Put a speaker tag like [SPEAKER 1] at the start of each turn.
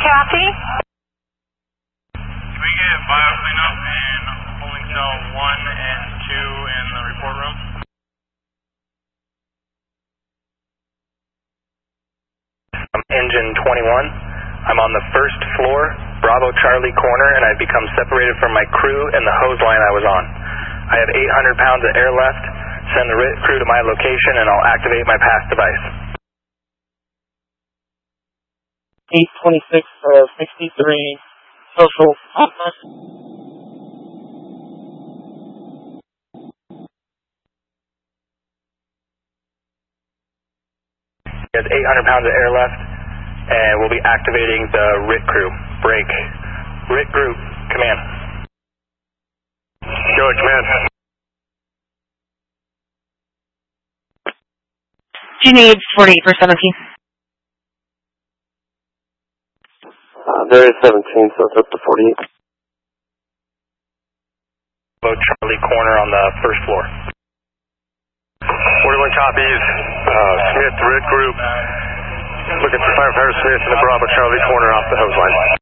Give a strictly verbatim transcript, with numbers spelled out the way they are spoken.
[SPEAKER 1] Kathy?
[SPEAKER 2] Can we get bio cleanup in holding cell one and two in the report room?
[SPEAKER 3] I'm engine twenty-one. I'm on the first floor, Bravo Charlie corner, and I've become separated from my crew and the hose line I was on. I have eight hundred pounds of air left. Send the R I T crew to my location and I'll activate my pass device.
[SPEAKER 4] eight twenty-six, uh, sixty-three, social office.
[SPEAKER 3] He has eight hundred pounds of air left, and we'll be activating the R I T crew. Break. R I T group, command.
[SPEAKER 5] Go ahead, command.
[SPEAKER 1] Do you need forty-eight for seventeen?
[SPEAKER 5] Uh, there is seventeen, so it's up to forty-eight.
[SPEAKER 3] Bravo Charlie corner on the first floor.
[SPEAKER 5] forty-one copies. Uh, Smith, R I T group. Looking for firefighter Smith in the Bravo Charlie corner off the hose line.